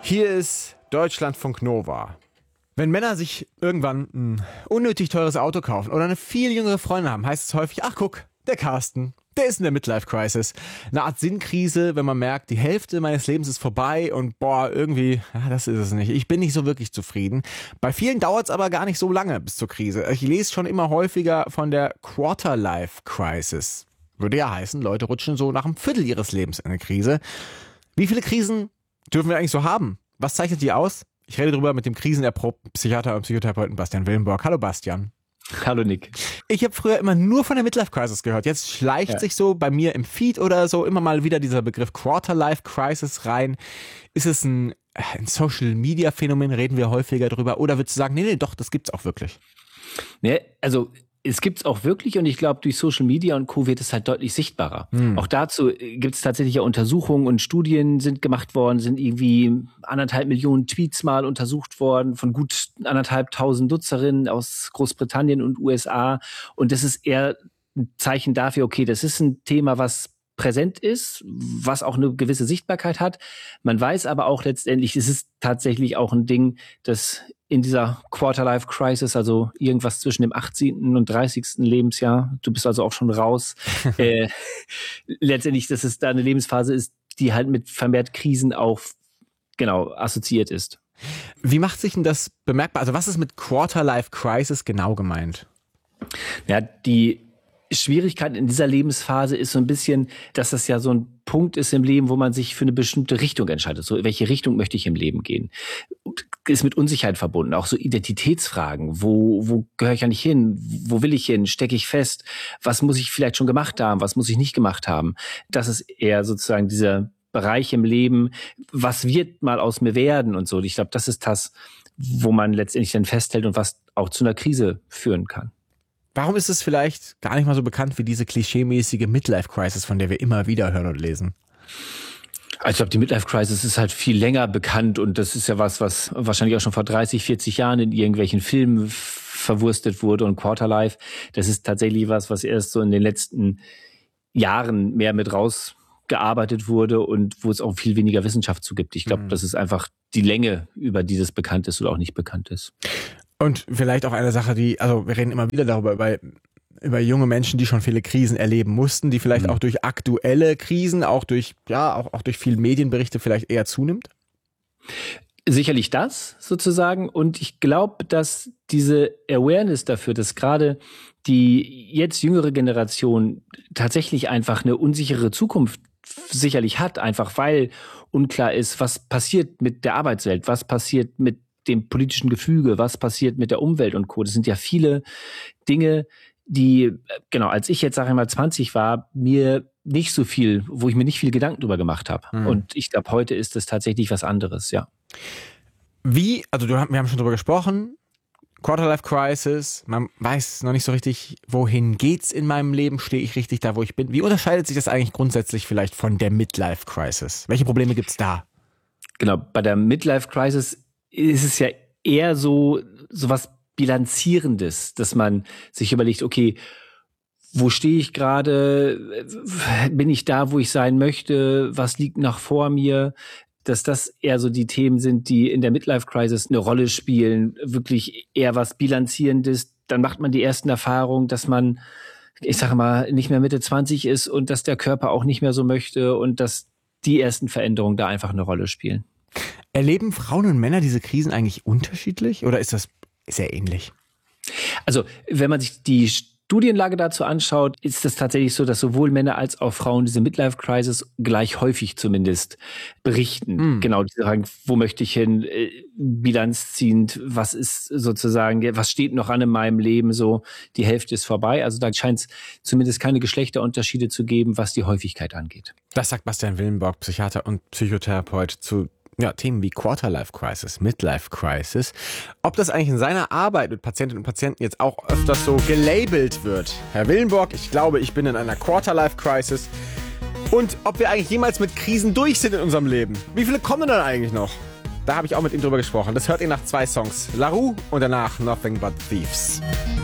Hier ist Deutschlandfunk Nova. Wenn Männer sich irgendwann ein unnötig teures Auto kaufen oder eine viel jüngere Freundin haben, heißt es häufig, ach guck, der Carsten, der ist in der Midlife-Crisis. Eine Art Sinnkrise, wenn man merkt, die Hälfte meines Lebens ist vorbei und irgendwie, das ist es nicht. Ich bin nicht so wirklich zufrieden. Bei vielen dauert es aber gar nicht so lange bis zur Krise. Ich lese schon immer häufiger von der Quarter-Life-Crisis. Würde ja heißen, Leute rutschen so nach einem Viertel ihres Lebens in eine Krise. Wie viele Krisen dürfen wir eigentlich so haben? Was zeichnet die aus? Ich rede darüber mit dem krisenerprobten Psychiater und Psychotherapeuten Bastian Willenborg. Hallo Bastian. Hallo Nick. Ich habe früher immer nur von der Midlife-Crisis gehört. Jetzt schleicht sich so bei mir im Feed oder so immer mal wieder dieser Begriff Quarter-Life-Crisis rein. Ist es ein Social-Media-Phänomen? Reden wir häufiger drüber? Oder würdest du sagen, nee, doch, das gibt's auch wirklich? Nee, also es gibt's auch wirklich und ich glaube, durch Social Media und Co. wird es halt deutlich sichtbarer. Auch dazu gibt es tatsächlich ja Untersuchungen und Studien sind gemacht worden, sind irgendwie 1,5 Millionen Tweets mal untersucht worden von gut 1.500 Nutzerinnen aus Großbritannien und USA. Und das ist eher ein Zeichen dafür, okay, das ist ein Thema, was präsent ist, was auch eine gewisse Sichtbarkeit hat. Man weiß aber auch letztendlich, es ist tatsächlich auch ein Ding, das in dieser Quarter-Life-Crisis, also irgendwas zwischen dem 18. und 30. Lebensjahr, du bist also auch schon raus, letztendlich, dass es da eine Lebensphase ist, die halt mit vermehrt Krisen auch assoziiert ist. Wie macht sich denn das bemerkbar? Also was ist mit Quarter-Life-Crisis genau gemeint? Ja, die Schwierigkeit in dieser Lebensphase ist so ein bisschen, dass das ja so ein Punkt ist im Leben, wo man sich für eine bestimmte Richtung entscheidet. So, in welche Richtung möchte ich im Leben gehen? Ist mit Unsicherheit verbunden. Auch so Identitätsfragen. Wo gehöre ich eigentlich hin? Wo will ich hin? Stecke ich fest? Was muss ich vielleicht schon gemacht haben? Was muss ich nicht gemacht haben? Das ist eher sozusagen dieser Bereich im Leben. Was wird mal aus mir werden und so? Ich glaube, das ist das, wo man letztendlich dann festhält und was auch zu einer Krise führen kann. Warum ist es vielleicht gar nicht mal so bekannt wie diese klischeemäßige Midlife-Crisis, von der wir immer wieder hören und lesen? Ich glaube, die Midlife-Crisis ist halt viel länger bekannt und das ist ja was wahrscheinlich auch schon vor 30, 40 Jahren in irgendwelchen Filmen verwurstet wurde und Quarterlife, das ist tatsächlich was erst so in den letzten Jahren mehr mit rausgearbeitet wurde und wo es auch viel weniger Wissenschaft zu gibt. Ich glaube, das ist einfach die Länge, über die das bekannt ist oder auch nicht bekannt ist. Und vielleicht auch eine Sache, wir reden immer wieder darüber, über junge Menschen, die schon viele Krisen erleben mussten, die vielleicht auch durch aktuelle Krisen, auch durch viele Medienberichte vielleicht eher zunimmt? Sicherlich das sozusagen. Und ich glaube, dass diese Awareness dafür, dass gerade die jetzt jüngere Generation tatsächlich einfach eine unsichere Zukunft sicherlich hat, einfach weil unklar ist, was passiert mit der Arbeitswelt, was passiert mit dem politischen Gefüge, was passiert mit der Umwelt und Co. Das sind ja viele Dinge, die, als ich jetzt, 20 war, wo ich mir nicht viel Gedanken drüber gemacht habe. Und ich glaube, heute ist es tatsächlich was anderes, ja. Wir haben schon drüber gesprochen, Quarter-Life-Crisis, man weiß noch nicht so richtig, wohin geht's in meinem Leben, stehe ich richtig da, wo ich bin. Wie unterscheidet sich das eigentlich grundsätzlich vielleicht von der Midlife-Crisis? Welche Probleme gibt's da? Genau, bei der Midlife-Crisis ist es ja eher so was Bilanzierendes, dass man sich überlegt, okay, wo stehe ich gerade? Bin ich da, wo ich sein möchte? Was liegt noch vor mir? Dass das eher so die Themen sind, die in der Midlife-Crisis eine Rolle spielen, wirklich eher was Bilanzierendes. Dann macht man die ersten Erfahrungen, dass man, nicht mehr Mitte 20 ist und dass der Körper auch nicht mehr so möchte und dass die ersten Veränderungen da einfach eine Rolle spielen. Erleben Frauen und Männer diese Krisen eigentlich unterschiedlich oder ist sehr ähnlich? Also, wenn man sich die Studienlage dazu anschaut, ist es tatsächlich so, dass sowohl Männer als auch Frauen diese Midlife-Crisis gleich häufig zumindest berichten. Genau, die sagen, wo möchte ich hin, bilanzziehend, was ist sozusagen, was steht noch an in meinem Leben, so die Hälfte ist vorbei. Also da scheint es zumindest keine Geschlechterunterschiede zu geben, was die Häufigkeit angeht. Das sagt Bastian Willenborg, Psychiater und Psychotherapeut zu Themen wie Quarter-Life-Crisis, Midlife-Crisis. Ob das eigentlich in seiner Arbeit mit Patientinnen und Patienten jetzt auch öfters so gelabelt wird. Herr Willenborg, ich glaube, ich bin in einer Quarter-Life-Crisis. Und ob wir eigentlich jemals mit Krisen durch sind in unserem Leben. Wie viele kommen dann eigentlich noch? Da habe ich auch mit ihm drüber gesprochen. Das hört ihr nach 2 Songs. La Roux und danach Nothing But Thieves.